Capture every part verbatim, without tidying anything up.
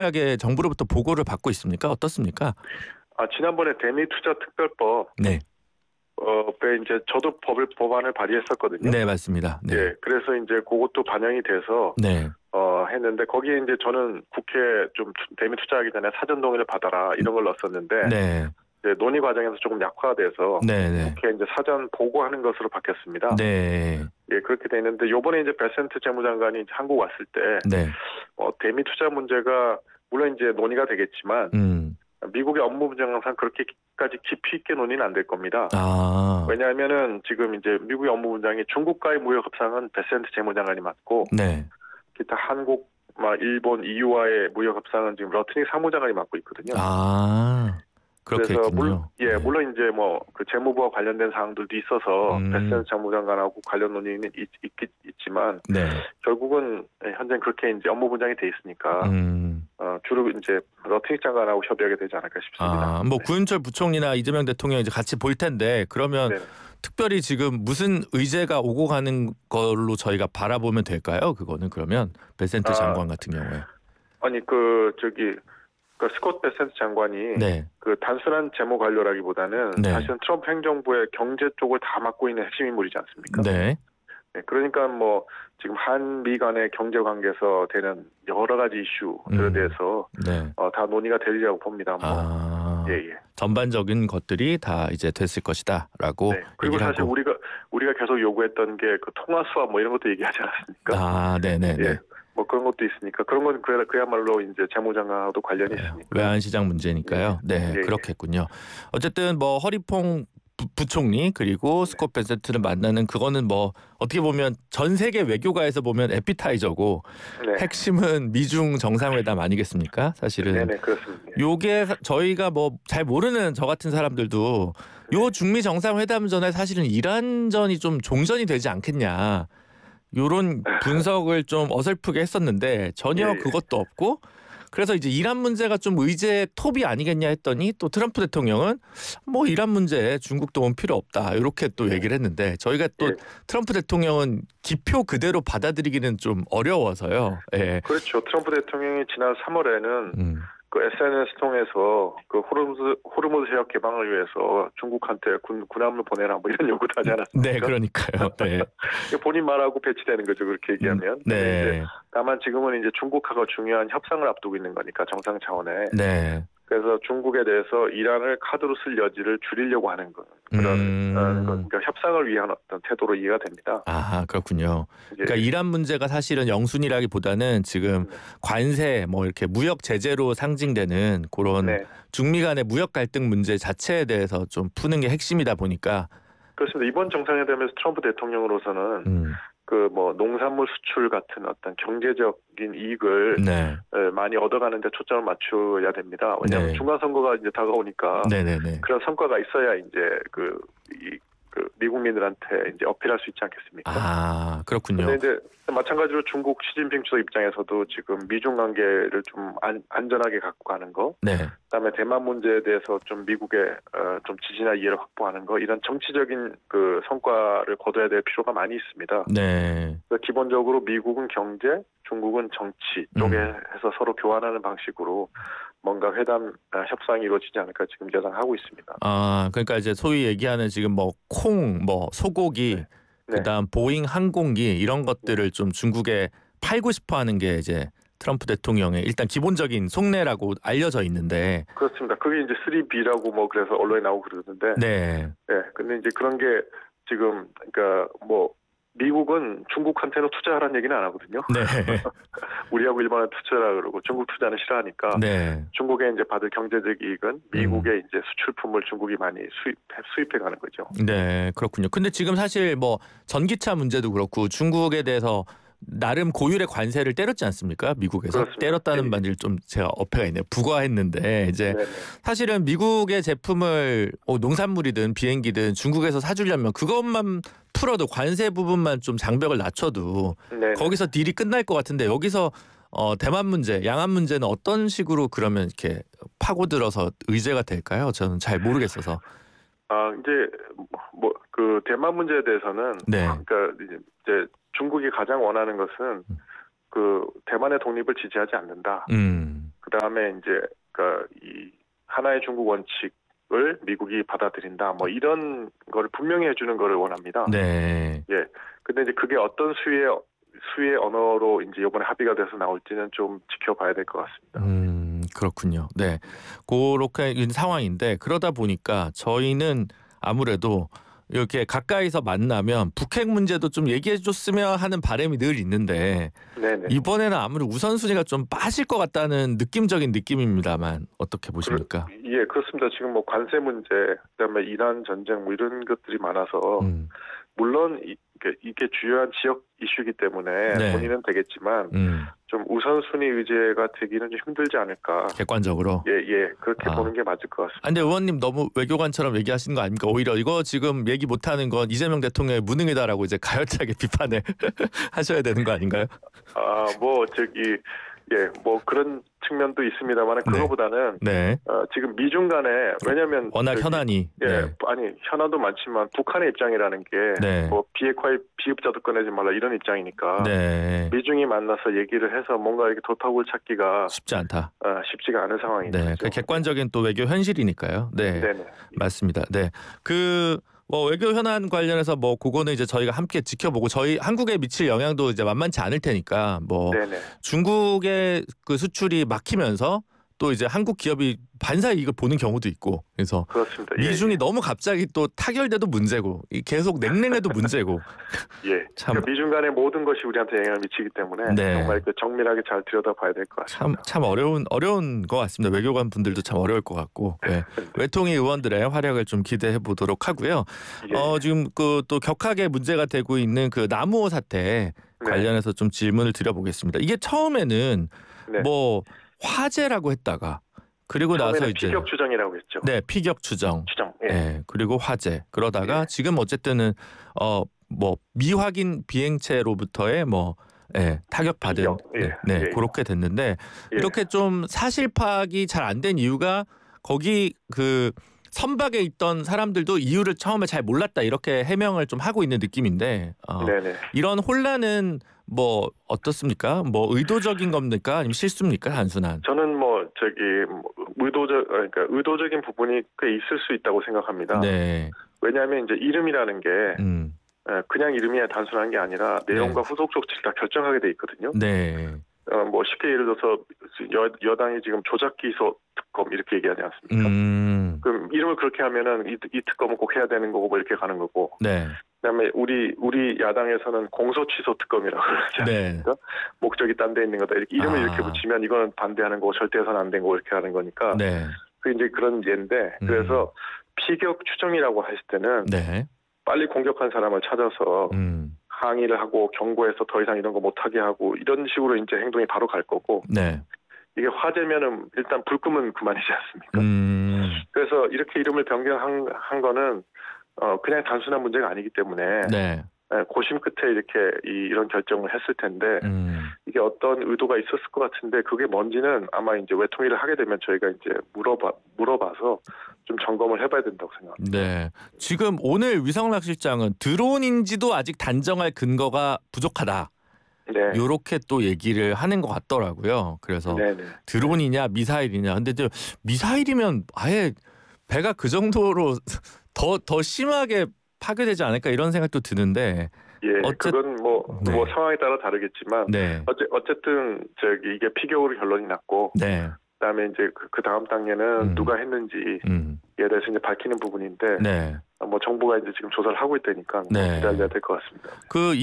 하게 정부로부터 보고를 받고 있습니까? 어떻습니까? 아, 지난번에 대미 투자 특별법 네. 어에 이제 저도 법을 법안을 발의했었거든요. 네, 맞습니다. 네. 예, 그래서 이제 그것도 반영이 돼서 네. 어 했는데 거기에 이제 저는 국회 좀 투- 대미 투자하기 전에 사전 동의를 받아라 이런 걸 넣었었는데 네. 이제 논의 과정에서 조금 약화돼서 네, 네. 국회에 이제 사전 보고하는 것으로 바뀌었습니다. 네. 예, 그렇게 돼 있는데 요번에 이제 베센트 재무장관이 이제 한국 왔을 때 네. 어, 대미 투자 문제가 물론 이제 논의가 되겠지만 음. 미국의 업무 분장상 그렇게까지 깊이 있게 논의는 안 될 겁니다. 아. 왜냐하면은 지금 이제 미국의 업무 분장이 중국과의 무역 협상은 베센트 재무장관이 맡고 네. 기타 한국, 막 일본, 이유와의 무역 협상은 지금 러트닉 사무장관이 맡고 있거든요. 아. 그렇게 그래서 물, 했군요. 예, 네. 물론 이제 뭐 그 재무부와 관련된 사항들도 있어서 음. 베센트 재무장관하고 관련 논의는 있, 있, 있지만 네. 결국은 현재 그렇게 이제 업무 분장이 돼 있으니까 음. 어, 주로 이제 러트닉 장관하고 협의하게 되지 않을까 싶습니다. 아, 뭐 네. 구윤철 부총리나 이재명 대통령이 이제 같이 볼 텐데 그러면 네. 특별히 지금 무슨 의제가 오고 가는 걸로 저희가 바라보면 될까요? 그거는 그러면 베센트 아, 장관 같은 경우에. 아니 그 저기 그 스콧 베센트 장관이 네. 그 단순한 재무 관료라기보다는 네. 사실은 트럼프 행정부의 경제 쪽을 다 맡고 있는 핵심 인물이지 않습니까? 네. 네, 그러니까 뭐 지금 한미 간의 경제 관계에서 되는 여러 가지 이슈들에 음. 대해서 네. 어, 다 논의가 되리라고 봅니다. 뭐 아. 예, 예. 전반적인 것들이 다 이제 됐을 것이다라고 네. 그리고 얘기를 사실 하고. 우리가 우리가 계속 요구했던 게 그 통화 수합 뭐 이런 것도 얘기하지 않았습니까? 아, 네, 네, 네. 예. 뭐 그런 것도 있으니까 그런 건 그야, 그야말로 이제 재무장관하고도 관련이 있으니까. 외환시장 문제니까요. 네, 예, 예. 그렇겠군요. 어쨌든 뭐 허리퐁 부, 부총리 그리고 네. 스콧 베센트를 만나는 그거는 뭐 어떻게 보면 전 세계 외교가에서 보면 에피타이저고 네. 핵심은 미중 정상회담 아니겠습니까? 사실은 네네 그렇습니다. 요게 저희가 뭐 잘 모르는 저 같은 사람들도 요 중미 정상회담 전에 사실은 이란전이 좀 종전이 되지 않겠냐. 요런 분석을 좀 어설프게 했었는데 전혀 예, 예. 그것도 없고 그래서 이제 이란 문제가 좀 의제의 톱이 아니겠냐 했더니 또 트럼프 대통령은 뭐 이란 문제에 중국 도움 필요 없다 이렇게 또 네. 얘기를 했는데 저희가 또 예. 트럼프 대통령은 기표 그대로 받아들이기는 좀 어려워서요. 예. 그렇죠. 트럼프 대통령이 지난 삼월에는 음. 그 에스엔에스 통해서 그 호르무즈 호르무즈 해역 개방을 위해서 중국한테 군 군함을 보내라 뭐 이런 요구도 하지 않았습니까? 네, 그러니까요. 네. 본인 말하고 배치되는 거죠. 그렇게 음, 얘기하면. 근데 네. 이제 다만 지금은 이제 중국하고 중요한 협상을 앞두고 있는 거니까 정상 차원에. 네. 그래서 중국에 대해서 이란을 카드로 쓸 여지를 줄이려고 하는 거 그런 음. 어, 그러니까 협상을 위한 어떤 태도로 이해가 됩니다. 아, 그렇군요. 예. 그러니까 이란 문제가 사실은 영순이라기보다는 지금 네. 관세 뭐 이렇게 무역 제재로 상징되는 그런 네. 중미 간의 무역 갈등 문제 자체에 대해서 좀 푸는 게 핵심이다 보니까 그렇습니다. 이번 정상회담에서 트럼프 대통령으로서는 음. 그 뭐 농산물 수출 같은 어떤 경제적인 이익을 네. 많이 얻어가는데 초점을 맞춰야 됩니다. 왜냐하면 네. 중간 선거가 이제 다가오니까 네네네. 그런 성과가 있어야 이제 그, 이, 그 미국민들한테 이제 어필할 수 있지 않겠습니까? 아, 그렇군요. 근데 이제 마찬가지로 중국 시진핑 주석 입장에서도 지금 미중 관계를 좀 안, 안전하게 갖고 가는 거, 네. 그다음에 대만 문제에 대해서 좀 미국의 어, 좀 지지나 이해를 확보하는 거, 이런 정치적인 그 성과를 거둬야 될 필요가 많이 있습니다. 네. 그래서 기본적으로 미국은 경제, 중국은 정치 쪽에 음. 해서 서로 교환하는 방식으로 뭔가 회담 아, 협상이 이루어지지 않을까 지금 예상하고 있습니다. 아, 그러니까 이제 소위 얘기하는 지금 뭐 콩, 뭐 소고기, 네. 네. 그다음 보잉 항공기 이런 네. 것들을 좀 중국에 팔고 싶어하는 게 이제 트럼프 대통령의 일단 기본적인 속내라고 알려져 있는데. 그렇습니다. 그게 이제 쓰리 비라고 뭐 그래서 언론에 나오고 그러는데. 네. 네. 근데 이제 그런 게 지금 그러니까 뭐 미국은 중국한테는 투자하라는 얘기는 안 하거든요. 네. 우리하고 일본은 투자라 그러고 중국 투자는 싫어하니까 네. 중국에 이제 받을 경제적 이익은 미국의 음. 이제 수출품을 중국이 많이 수입 수입해 가는 거죠. 네, 그렇군요. 근데 지금 사실 뭐 전기차 문제도 그렇고 중국에 대해서 나름 고율의 관세를 때렸지 않습니까? 미국에서. 그렇습니다. 때렸다는 네. 말을 좀 제가 어폐가 있네요. 부과했는데 이제 네네. 사실은 미국의 제품을 어, 농산물이든 비행기든 중국에서 사주려면 그것만 풀어도 관세 부분만 좀 장벽을 낮춰도 네네. 거기서 딜이 끝날 것 같은데 여기서 어, 대만 문제, 양안 문제는 어떤 식으로 그러면 이렇게 파고들어서 의제가 될까요? 저는 잘 모르겠어서. 아 이제 뭐 그 대만 문제에 대해서는 네. 그러니까 이제 중국이 가장 원하는 것은 그 대만의 독립을 지지하지 않는다. 음. 그 다음에 이제 그 이 하나의 중국 원칙을 미국이 받아들인다. 뭐 이런 거를 분명히 해주는 거를 원합니다. 네. 예. 근데 이제 그게 어떤 수위의 수위의 언어로 이제 이번에 합의가 돼서 나올지는 좀 지켜봐야 될 것 같습니다. 음, 그렇군요. 네. 그렇게 인 상황인데 그러다 보니까 저희는 아무래도 이렇게 가까이서 만나면 북핵 문제도 좀 얘기해 줬으면 하는 바람이 늘 있는데 네네. 이번에는 아무래도 우선순위가 좀 빠질 것 같다는 느낌적인 느낌입니다만 어떻게 보십니까? 그, 예, 그렇습니다. 지금 뭐 관세 문제, 그다음에 이란 전쟁 뭐 이런 것들이 많아서 음, 물론 이, 이게, 이게 주요한 지역 이슈이기 때문에 네. 논의는 되겠지만 음, 좀 우선순위 의제가 되기는 좀 힘들지 않을까. 객관적으로. 예, 예, 그렇게 아. 보는 게 맞을 것 아, 같습니다. 근데 의원님 너무 외교관처럼 얘기하시는 거 아닙니까? 오히려 이거 지금 얘기 못하는 건 이재명 대통령의 무능이다라고 이제 가열차게 비판을 하셔야 되는 거 아닌가요? 아, 뭐 저기 예, 뭐 그런 측면도 있습니다만 네. 그거보다는 네. 어, 지금 미중 간에 왜냐하면 워낙 저기, 현안이. 예, 네. 아니 현안도 많지만 북한의 입장이라는 게 네. 뭐 비핵화의 비흡자도 꺼내지 말라 이런 입장이니까 네. 미중이 만나서 얘기를 해서 뭔가 이렇게 도탁을 찾기가 쉽지 않다. 어, 쉽지가 않은 상황인 네. 거죠. 그 객관적인 또 외교 현실이니까요. 네. 네네. 맞습니다. 네. 그 뭐 외교 현안 관련해서 뭐 그거는 이제 저희가 함께 지켜보고 저희 한국에 미칠 영향도 이제 만만치 않을 테니까 뭐 네네. 중국의 그 수출이 막히면서 또 이제 한국 기업이 반사의 이익을 보는 경우도 있고 그래서 그렇습니다. 예, 미중이 예. 너무 갑자기 또 타결돼도 문제고 이 계속 냉랭해도 문제고 예. 참 그러니까 미중 간의 모든 것이 우리한테 영향을 미치기 때문에 네. 정말 그 정밀하게 잘 들여다봐야 될 것 참, 같습니다. 참 어려운 어려운 것 같습니다. 외교관 분들도 참 어려울 것 같고 네. 외통위 의원들의 활약을 좀 기대해 보도록 하고요. 예, 어 예. 지금 그 또 격하게 문제가 되고 있는 그 나무호 사태 네. 관련해서 좀 질문을 드려보겠습니다. 이게 처음에는 네. 뭐 화재라고 했다가 그리고 나서 처음에는 이제 피격 추정이라고 했죠. 네 피격 추정, 추정. 예. 예 그리고 화재 그러다가 예. 지금 어쨌든은 어 뭐 미확인 비행체로부터의 뭐 예, 타격 받은 피격. 예. 네, 네 예. 그렇게 됐는데 예. 이렇게 좀 사실 파악이 잘 안 된 이유가 거기 그 선박에 있던 사람들도 이유를 처음에 잘 몰랐다 이렇게 해명을 좀 하고 있는 느낌인데 어, 네네. 이런 혼란은 뭐 어떻습니까? 뭐 의도적인 겁니까? 아니면 실수입니까? 단순한? 저는 뭐 저기 뭐 의도적 그러니까 의도적인 부분이 꽤 있을 수 있다고 생각합니다. 네, 왜냐하면 이제 이름이라는 게 음, 예, 그냥 이름이 단순한 게 아니라 내용과 네. 후속 조치를 다 결정하게 돼 있거든요. 네, 어, 뭐 쉽게 예를 들어서 여, 여당이 지금 조작 기소 특검 이렇게 얘기하지 않습니까? 음, 그럼 이름을 그렇게 하면은 이, 이 특검은 꼭 해야 되는 거고 뭐 이렇게 가는 거고. 네, 그다음에 우리 우리 야당에서는 공소 취소 특검이라고 그러지 네. 않습니까? 목적이 딴 데 있는 거다. 이렇게 이름을 아. 이렇게 붙이면 이거는 반대하는 거고 절대 해서는 안 되는 거고 이렇게 하는 거니까. 네, 그 이제 그런 예인데 음. 그래서 피격 추정이라고 했을 때는 네, 빨리 공격한 사람을 찾아서 음, 항의를 하고 경고해서 더 이상 이런 거 못하게 하고 이런 식으로 이제 행동이 바로 갈 거고 네, 이게 화재면은 일단 불 끄면 그만이지 않습니까? 음, 그래서 이렇게 이름을 변경한 한 거는 어 그냥 단순한 문제가 아니기 때문에 네, 예, 고심 끝에 이렇게 이, 이런 결정을 했을 텐데 음, 이게 어떤 의도가 있었을 것 같은데 그게 뭔지는 아마 이제 외통위를 하게 되면 저희가 이제 물어봐 물어봐서 좀 점검을 해봐야 된다고 생각합니다. 네. 지금 오늘 위성락 실장은 드론인지도 아직 단정할 근거가 부족하다. 네, 요렇게 또 얘기를 하는 것 같더라고요. 그래서 네, 네. 드론이냐 미사일이냐. 근데 저 미사일이면 아예 배가 그 정도로 더 더 심하게 파괴되지 않을까 이런 생각도 드는데. 예, 어쨌- 그건 뭐, 네. 뭐 상황에 따라 다르겠지만 네, 어째, 어쨌든 저기 이게 피격으로 결론이 났고 네, 그다음에 이제 그, 그 다음 단계는 음. 누가 했는지에 음, 대해서 이제 밝히는 부분인데 네. 뭐 정부가 이제 지금 조사를 하고 있다니까 뭐 네. 기다려야 될 것 같습니다. 그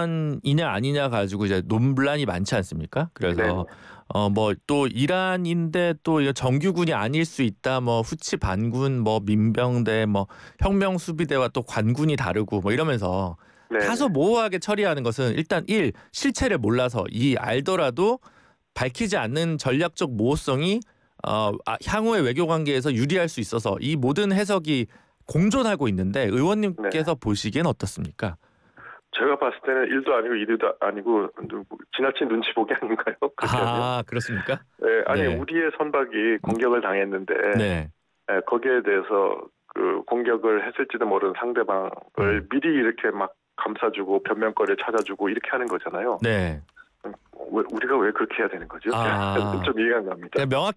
이란이냐 아니냐 가지고 이제 논란이 많지 않습니까? 그래서 네. 어 뭐 또 이란인데 또 이거 정규군이 아닐 수 있다. 뭐 후치 반군, 뭐 민병대, 뭐 혁명 수비대와 또 관군이 다르고 뭐 이러면서 네. 다소 모호하게 처리하는 것은 일단 일 실체를 몰라서 이 알더라도 밝히지 않는 전략적 모호성이 어 아, 향후의 외교 관계에서 유리할 수 있어서 이 모든 해석이 공존하고 있는데 의원님께서 보시기엔 어떻습니까? 제가 봤을 때는 일도 아니고 이도 아니고 지나친 눈치 보기 아닌가요? 그렇게 하면. 아 그렇습니까? 네, 아니 네. 우리의 선박이 공격을 당했는데 네. 예, 거기에 대해서 그 공격을 했을지도 모르는 상대방을 음. 미리 이렇게 막 감싸주고 변명거리를 찾아주고 이렇게 하는 거잖아요. 네. 왜, 우리가 왜 그렇게 해야 되는 거죠? 아. 좀 이해가 안 갑니다. 그러니까